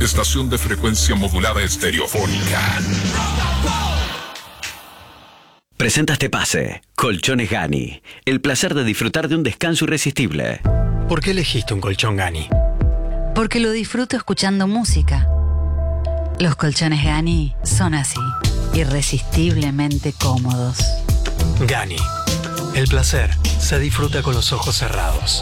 estación de frecuencia modulada estereofónica. Presenta este pase. Colchones Gani. El placer de disfrutar de un descanso irresistible. ¿Por qué elegiste un colchón Gani? Porque lo disfruto escuchando música. Los colchones Gani son así, irresistiblemente cómodos. Gani. El placer se disfruta con los ojos cerrados.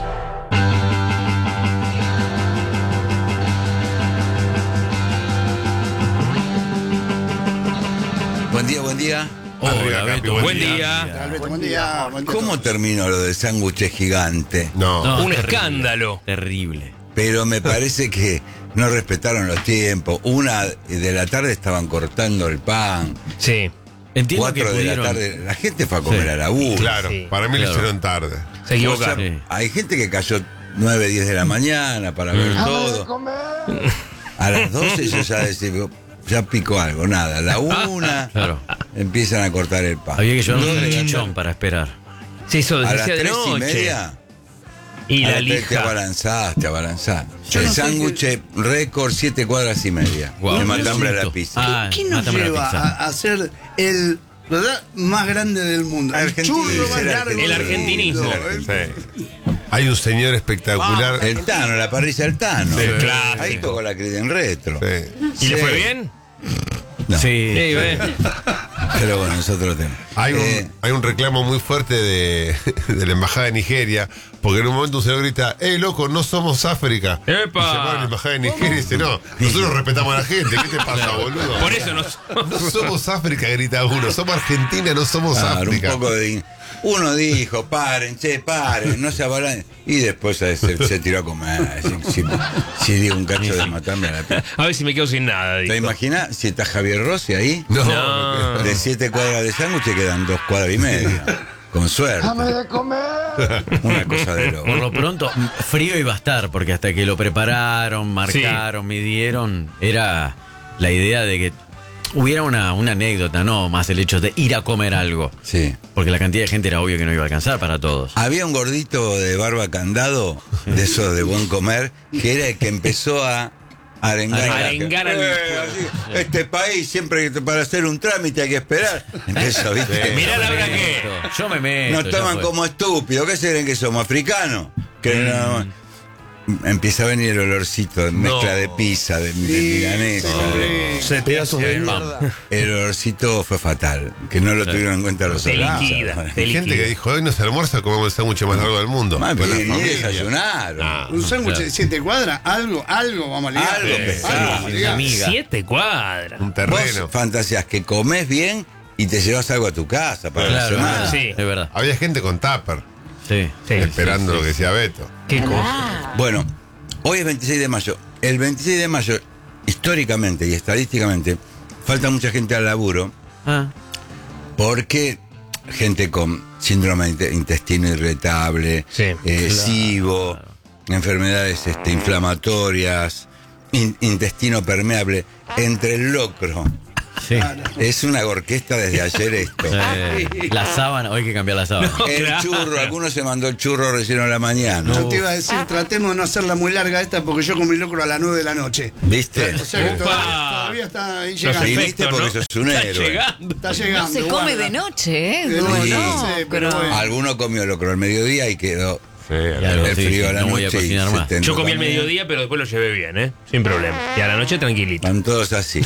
Buen día, buen día. Hola, Beto, buen día. Buen día. ¿Cómo terminó lo del sándwich gigante? No, Un terrible, escándalo. Terrible. Pero me parece que no respetaron los tiempos. 1:00 p.m. estaban cortando el pan. Sí. Entiendo 4 que de la pudieron... tarde. La gente fue a comer Sí. a la 1:00. Claro, Sí. para mí Claro. lo hicieron tarde. Se equivocaron. Sí. Hay gente que cayó 9, 10 de la mañana para ver todo. A las 12 yo ya picó algo, nada. A la 1:00 Claro. empiezan a cortar el pan. Había que llevar un 2 de la chichón tarde. para esperar. Se hizo A las desde de 3:30. Y a la las 3 te lija. abalanzás. Yo El no sé sándwich récord 7 cuadras y media. Guau, de qué Matambre a la susto. pizza. Ah, ¿Qué nos mátame la lleva pizza. a ser el ¿verdad? Más grande del mundo? El Argentina. churro más El largo el del argentinismo. mundo. Sí. Hay un señor espectacular. El Tano, la parrilla del Tano. Sí, clásico. Ahí tocó la crida en retro. Sí. ¿Y le Sí. fue bien? No, Sí. Sí, ve. pero bueno, es otro tema. Hay un reclamo muy fuerte de la embajada de Nigeria, porque en un momento un señor grita: ¡Ey, loco, no somos África! ¡Epa! Y se pone la embajada de Nigeria y dice: No, nosotros respetamos a la gente, ¿qué te pasa, boludo? Por eso No somos África, grita uno, somos Argentina, no somos Claro, un África. poco de. Uno dijo, paren, no se abalancen. Y después se tiró a comer. Si digo un cacho de matarme a la pizza. A ver si me quedo sin nada. ¿Te dijo. imaginas si está Javier Rossi ahí? No, No. De 7 cuadras de sándwich quedan 2 cuadras y media. Con suerte. Una cosa de loco. Por lo pronto, frío iba a estar, porque hasta que lo prepararon, marcaron, midieron, era la idea de que hubiera una anécdota, no más el hecho de ir a comer algo. Sí. Porque la cantidad de gente era obvio que no iba a alcanzar para todos. Había un gordito de barba candado, de esos de buen comer, que era el que empezó a arengar. Arengar al- así, este país, siempre que para hacer un trámite hay que esperar. Eso, ¿viste? Mirá la hora que. Yo me meto. Nos ya toman fue. como estúpidos. ¿Qué se creen que somos? ¿Africanos? Que no- Empieza a venir el olorcito de mezcla de pizza, de milanesa. Se te hace El olorcito fue fatal, que no lo tuvieron en cuenta los Te soldados. liquida. Te hay gente liquida. que dijo: Hoy no se almuerza, comemos el sándwich más largo del mundo. Más Con la bien, ni familia. desayunaron. Un sándwich Claro. de 7 cuadras, algo vamos a ligar. Algo pesado. vamos a ligar. Amiga. 7 cuadras. Un terreno. Vos fantasías que comes bien y te llevas algo a tu casa para la Claro, semana. Sí. es verdad. Había gente con tupper, Sí. Sí. esperando lo que decía Beto. Qué cosa. Bueno, hoy es 26 de mayo. El 26 de mayo, históricamente y estadísticamente, falta mucha gente al laburo Ah, porque gente con síndrome de intestino irritable, Sí, SIBO, enfermedades inflamatorias, intestino permeable, entre el locro. sí. Es una orquesta desde ayer esto. La sábana, hoy hay que cambiar la sábana. El Claro. churro, algunos se mandó el churro recién a la mañana. Yo te iba a decir, tratemos de no hacerla muy larga esta porque yo comí locro a las 9 de la noche. ¿Viste? O sea que Upa. todavía está ahí llegando. Los Viniste efectos, porque ¿no? sos un Está héroe. llegando. Está llegando. No se come guarda. de noche, ¿eh? De No, noche, no, sí, pero pero... bueno. Alguno comió locro al mediodía y quedó Y algo, el sí, frío sí, a la no voy a noche. y cocinar se más. tendió Yo comí al comer. mediodía, pero después lo llevé bien, ¿eh? Sin problema. Y a la noche tranquilito. Están todos así.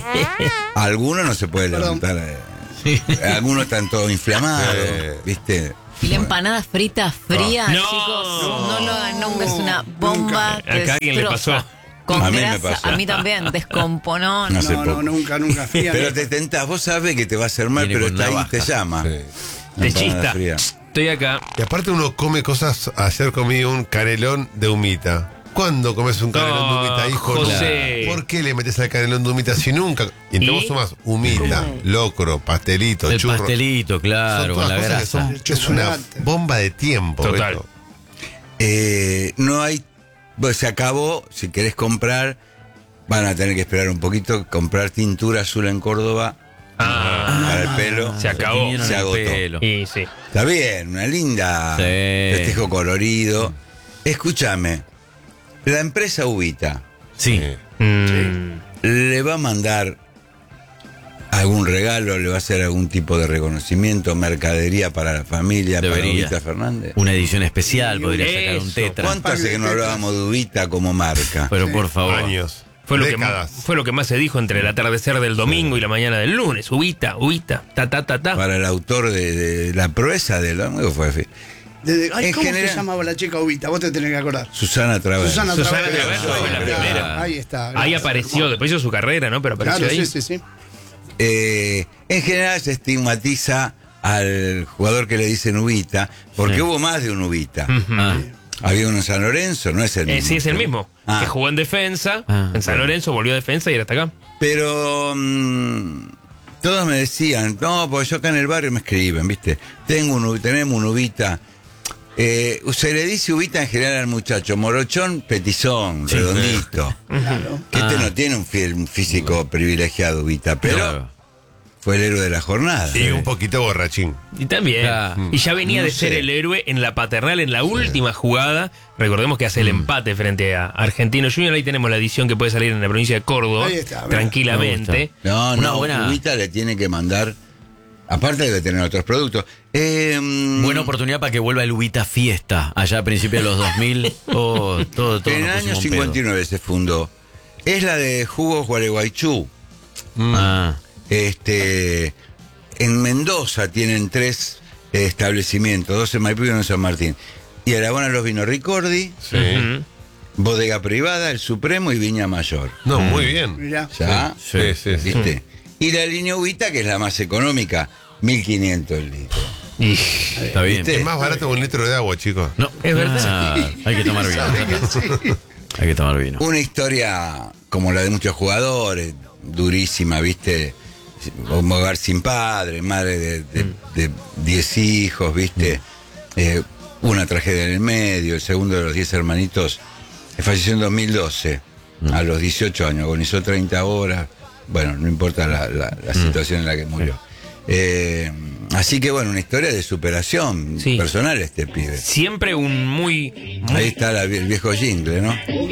Algunos no se puede Perdón. levantar. Algunos están todos inflamados, ¿viste? Y la empanada frita fría, No. chicos, no lo hagan nunca, es una bomba. Nunca. Acá a alguien le destroza. pasó. Con A mí me grasa, pasó. a mí también, descomponó. No sé. No, poco. nunca fría. Pero te tentás, vos sabés que te va a hacer mal, Viene pero con está ahí, navaja. te llama. Sí. La Te empanada chista. fría. Estoy acá. Y aparte uno come cosas. Ayer comí un canelón de humita. ¿Cuándo comes un canelón de humita, hijo? José. ¿Por qué le metes al canelón de humita si nunca? Y entre ¿Y? vos sumás humita, locro, pastelito, El churro. pastelito, claro, Son con la todas cosas que grasa. son- es una Chocolate. bomba de tiempo. Total. Beto. No hay. Bueno, se acabó. Si querés comprar, van a tener que esperar un poquito. Comprar tintura azul en Córdoba para el pelo. Se acabó. tiñeron Se el agotó. pelo. Y sí. Está bien, una linda Sí. festejo colorido. Escúchame, la empresa Ubita, Sí. ¿Le va a mandar algún regalo? ¿Le va a hacer algún tipo de reconocimiento, mercadería para la familia, para Debería. Ubita Fernández? Una edición especial, podría Eso. sacar un tetra. ¿Cuánto hace que no hablábamos de Ubita como marca? Pero por favor. Años. Fue décadas. lo que más se dijo entre el atardecer del domingo y la mañana del lunes. Ubita, ta. Para el autor de la proeza del domingo fue En ¿Cómo general- se llamaba la chica Ubita? Vos te tenés que acordar. Susana Traverso. Susana Susana Traverso. Traverso fue la primera. Ahí está. Ahí gracias. apareció, después hizo su carrera, ¿no? Pero apareció Claro, ahí. sí. En general se estigmatiza al jugador que le dicen Ubita, porque Sí. hubo más de un Ubita. Ah, Había uno en San Lorenzo, no es el mismo. Sí, es el mismo. Ah. Que jugó en defensa, Ah, en San Lorenzo, volvió a defensa y era hasta acá. Pero todos me decían, no, porque yo acá en el barrio me escriben, ¿viste? Tenemos un Ubita. Se le dice Ubita en general al muchacho, morochón, petizón, Sí, redondito. Claro. Que Ah. no tiene un físico privilegiado, Ubita, pero claro. fue el héroe de la jornada. Y un poquito borrachín. Y también. Claro. Y ya venía No de ser sé. el héroe en la paternal, en la última jugada. Recordemos que hace el empate frente a Argentino Junior. Ahí tenemos la edición que puede salir en la provincia de Córdoba. Ahí está, mirá. Tranquilamente. No, Una no, buena- Ubita le tiene que mandar, aparte debe tener otros productos. Buena oportunidad para que vuelva el Ubita Fiesta, allá a principios de los 2000. Todo En el nos año pusimos un pedo. 59 se fundó. Es la de Jugos Gualeguaychú. Ah, En Mendoza tienen 3 establecimientos, 2 en Maipú y 1 en San Martín. Y elaboran los vinos Ricordi, Sí. Ujú. Bodega Privada, El Supremo y Viña Mayor. No, muy bien. Mirá. ¿Ya? Sí, sí, sí. ¿Viste? Y la línea Ubita, que es la más económica, 1.500 el litro. Y- está bien. ¿Viste? Es más barato que un litro de agua, chicos. No, Es verdad. Hay que tomar vino. Hay que tomar vino. Una historia como la de muchos jugadores, durísima, ¿viste? Un hogar sin padre, madre de 10 hijos, ¿viste? Una tragedia en el medio, el segundo de los 10 hermanitos falleció en 2012, a los 18 años, agonizó 30 horas, bueno, no importa la situación en la que murió. Así que bueno, una historia de superación Sí. personal este pibe. Siempre un muy Ahí está el viejo jingle, ¿no?